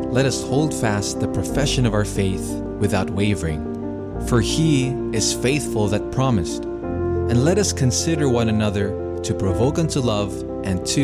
let us hold fast the profession of our faith without wavering. For He is faithful that promised. And let us consider one another to provoke unto love and to